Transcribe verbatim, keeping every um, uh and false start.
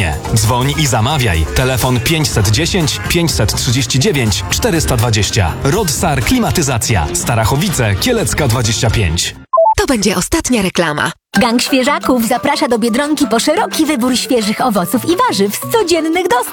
bezpłatnie. Dzwoń i zamawiaj. Telefon pięćset dziesięć, pięćset trzydzieści dziewięć, czterysta dwadzieścia. Rodsar Klimatyzacja. Starachowice, Kielecka dwadzieścia pięć. To będzie ostatnia reklama. Gang Świeżaków zaprasza do Biedronki po szeroki wybór świeżych owoców i warzyw z codziennych dostaw.